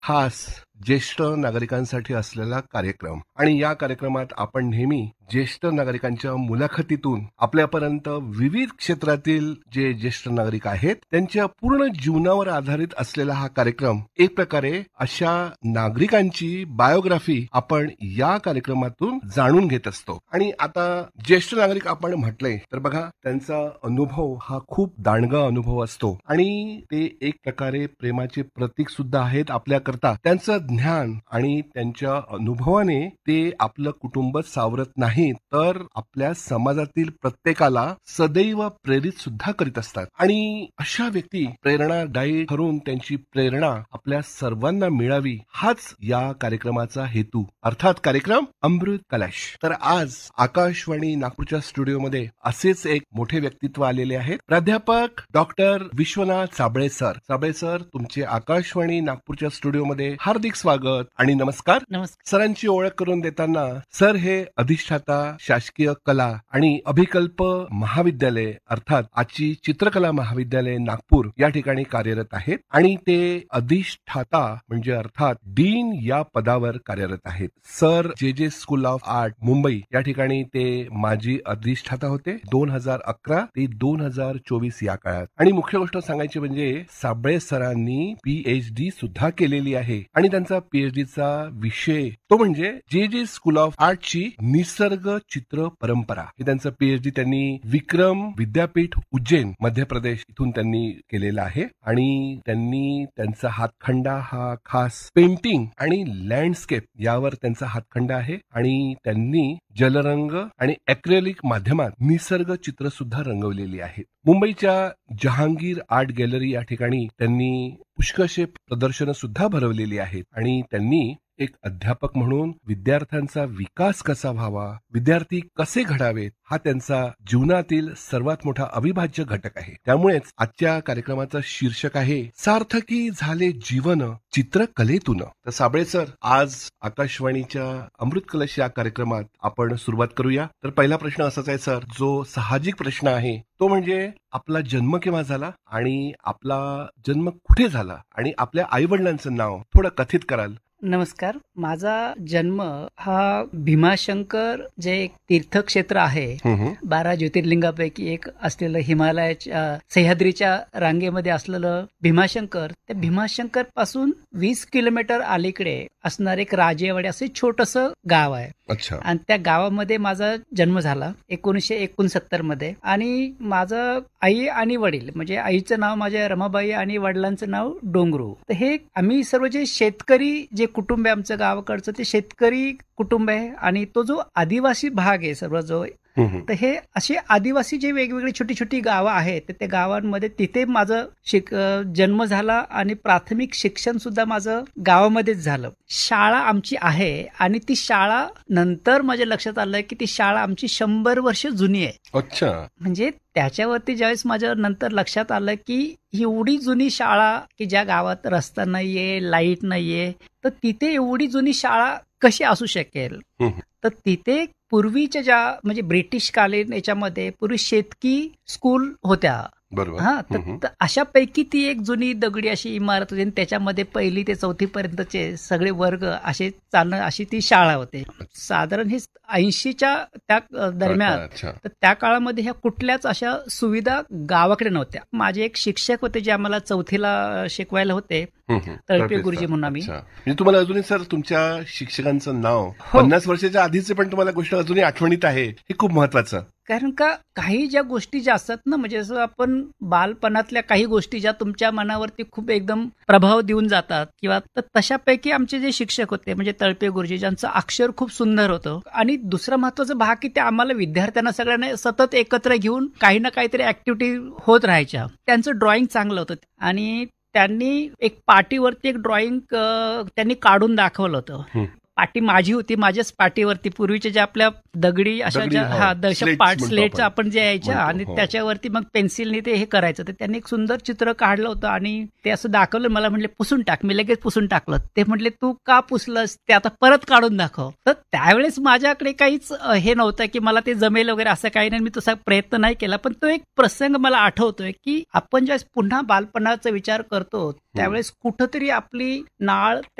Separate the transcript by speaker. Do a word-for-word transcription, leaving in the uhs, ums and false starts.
Speaker 1: खास ज्येष्ठ नागरिकांसाठी असलेला कार्यक्रम आणि या कार्यक्रमात आपण नेहमी ज्येष्ठ नागरिकांच्या मुलाखतीतून आपल्यापर्यंत विविध क्षेत्रातील जे ज्येष्ठ नागरिक आहेत त्यांच्या पूर्ण जीवनावर आधारित असलेला हा कार्यक्रम एक प्रकारे अशा नागरिकांची बायोग्राफी आपण या कार्यक्रमातून जाणून घेत असतो. आणि आता ज्येष्ठ नागरिक आपण म्हटले तर बघा त्यांचा अनुभव हा खूप दांडगा अनुभव असतो आणि ते एक प्रकारे प्रेमाचे प्रतीक सुद्धा आहेत आपल्याकरता. त्यांचं ज्ञान आणि त्यांच्या अनुभवाने ते आपलं कुटुंब सावरत नाही तर आपल्या समाजातील प्रत्येकाला सदैव प्रेरित सुद्धा करीत असतात. आणि अशा व्यक्ती प्रेरणादायी ठरून त्यांची प्रेरणा आपल्या सर्वांना मिळावी हाच या कार्यक्रमाचा हेतू. अर्थात कार्यक्रम अमृत कलश. तर आज आकाशवाणी नागपूरच्या स्टुडिओमध्ये असेच एक मोठे व्यक्तित्व आलेले आहेत. प्राध्यापक doctor Vishwanath Sable sir. Sable sir, तुमचे आकाशवाणी नागपूरच्या स्टुडिओमध्ये हार्दिक स्वागत आणि नमस्कार.
Speaker 2: नमस्कार.
Speaker 1: सरांची ओळख करून देताना सर हे अधिष्ठाता शासकीय कला आणि अभिकल्प महाविद्यालय अर्थात आजची चित्रकला महाविद्यालय नागपूर या ठिकाणी कार्यरत आहेत आणि ते अधिष्ठाता म्हणजे अर्थात डीन या पदावर कार्यरत आहेत. सर जे जे स्कूल ऑफ आर्ट मुंबई या ठिकाणी ते माजी अधिष्ठाता होते दोन हजार अकरा ते दोन हजार चोवीस या काळात. आणि मुख्य गोष्ट सांगायची म्हणजे साबळे सरांनी पीएचडी सुद्धा केलेली आहे आणि त्यांचा पीएचडीचा विषय तो म्हणजे जे जे स्कूल ऑफ आर्टची निसर्ग चित्र परंपरा हे त्यांचं पीएचडी त्यांनी विक्रम विद्यापीठ उज्जैन मध्य प्रदेश इथून त्यांनी केलेला आहे. आणि त्यांनी त्यांचा हातखंडा हा खास पेंटिंग आणि लँडस्केप यावर त्यांचा हातखंडा आहे आणि त्यांनी जलरंग आणि ॲक्रेलिक माध्यमात निसर्ग चित्र सुद्धा रंगवलेली आहेत. मुंबईच्या जहांगीर आर्ट गॅलरी या ठिकाणी त्यांनी पुष्कळशे प्रदर्शनं सुद्धा भरवलेली आहेत आणि त्यांनी एक अध्यापक म्हणून विद्यार्थ्यांचा विकास कसा व्हावा, विद्यार्थी कसे घडावेत हा त्यांचा जीवनातील सर्वात मोठा अविभाज्य घटक आहे. त्यामुळेच आजच्या कार्यक्रमाचं शीर्षक आहे सार्थकी झाले जीवन चित्रकलेतून. तर साबळे सर, आज आकाशवाणीच्या अमृत कलश या कार्यक्रमात आपण सुरुवात करूया. तर पहिला प्रश्न असाच आहे सर, जो साहजिक प्रश्न आहे तो म्हणजे आपला जन्म केव्हा झाला आणि आपला जन्म कुठे झाला आणि आपल्या आई वडिलांचं नाव थोडं कथित कराल?
Speaker 2: नमस्कार. माझा जन्म हा भीमाशंकर जे एक तीर्थक्षेत्र आहे बारा ज्योतिर्लिंगापैकी एक असलेलं हिमालयाच्या सह्याद्रीच्या रांगेमध्ये असलेलं भीमाशंकर, त्या भीमाशंकर पासून वीस किलोमीटर अलीकडे असणार एक राजेवाडी असे छोटस गाव आहे.
Speaker 1: अच्छा.
Speaker 2: आणि त्या गावामध्ये माझा जन्म झाला एकोणीसशे एकोणसत्तर मध्ये. आणि माझं आई आणि वडील म्हणजे आईचं नाव माझ्या रमाबाई आणि वडिलांचं नाव डोंगरू. तर हे आम्ही सर्व जे शेतकरी जे कुटुंब आहे आमचं गावाकडचं ते शेतकरी कुटुंब आहे. आणि तो जो आदिवासी भाग आहे सर्व जो, तर हे असे आदिवासी जे वेगवेगळी छोटी छोटी गावं आहेत तर त्या गावांमध्ये तिथे माझं शिक जन्म झाला आणि प्राथमिक शिक्षण सुद्धा माझं गावामध्येच झालं. शाळा आमची आहे आणि ती शाळा नंतर माझ्या लक्षात आलं की ती शाळा आमची शंभर वर्ष जुनी आहे.
Speaker 1: अच्छा.
Speaker 2: म्हणजे त्याच्यावरती ज्यावेळेस माझ्या नंतर लक्षात आलं की एवढी जुनी शाळा की ज्या गावात रस्ता नाहीये, लाईट नाहीये, तर तिथे एवढी जुनी शाळा कशी असू शकेल. तर तिथे पूर्वीच्या ज्या म्हणजे ब्रिटिश कालीन याच्यामध्ये पूर्वी शेतकी स्कूल होत्या.
Speaker 1: बरोबर.
Speaker 2: हा, तर अशापैकी ती एक जुनी दगडी अशी इमारत होती आणि त्याच्यामध्ये पहिली ते चौथी पर्यंतचे सगळे वर्ग असे चालणं अशी ती शाळा होते. साधारण हे ऐंशीच्या त्या दरम्यान. तर त्या काळामध्ये ह्या कुठल्याच अशा सुविधा गावाकडे नव्हत्या. माझे एक शिक्षक होते जे आम्हाला चौथीला शिकवायला होते, तळपे गुरुजी म्हणून आम्ही.
Speaker 1: म्हणजे तुम्हाला अजूनही सर तुमच्या शिक्षकांचं नाव पन्नास वर्षाच्या आधीचे पण तुम्हाला गोष्ट अजूनही आठवणीत आहे, हे खूप महत्वाचं.
Speaker 2: कारण का काही ज्या गोष्टी ज्या असतात ना, म्हणजे असं आपण बालपणातल्या काही गोष्टी ज्या तुमच्या मनावरती खूप एकदम प्रभाव देऊन जातात किंवा तर तशापैकी आमचे जे शिक्षक होते म्हणजे तळपे गुरुजी, ज्यांचं अक्षर खूप सुंदर होतं. आणि दुसरा महत्वाचा भाग की ते आम्हाला विद्यार्थ्यांना सगळ्यांना सतत एकत्र घेऊन काही ना काहीतरी ऍक्टिव्हिटी होत राहायच्या. त्यांचं ड्रॉइंग चांगलं होतं आणि त्यांनी एक पाटीवरती एक ड्रॉइंग त्यांनी काढून दाखवलं होतं. पाटी माझी होती, माझ्याच पाटीवरती पूर्वीच्या ज्या आपल्या दगडी अशा
Speaker 1: दगडी,
Speaker 2: ज्या
Speaker 1: हा,
Speaker 2: हा दश
Speaker 1: slates
Speaker 2: पार्ट
Speaker 1: म्हणतो
Speaker 2: स्लेटचं
Speaker 1: आपण.
Speaker 2: आपण जे यायच्या
Speaker 1: म्हणतो,
Speaker 2: आणि
Speaker 1: हो.
Speaker 2: त्याच्यावरती मग पेन्सिलने ते हे करायचं. तर त्यांनी एक सुंदर चित्र काढलं होतं आणि ते असं दाखवलं. मला म्हणले पुसून टाक. मी लगेच पुसून टाकलं. ते म्हटले तू का पुसलंस, ते आता परत काढून दाखव. तर त्यावेळेस माझ्याकडे काहीच अ, हे नव्हतं की मला ते जमेल वगैरे असं काही नाही. मी तसा प्रयत्न नाही केला. पण तो एक प्रसंग मला आठवतोय की आपण ज्यावेळेस पुन्हा बालपणाचा विचार करतो त्यावेळेस कुठंतरी आपली नाळ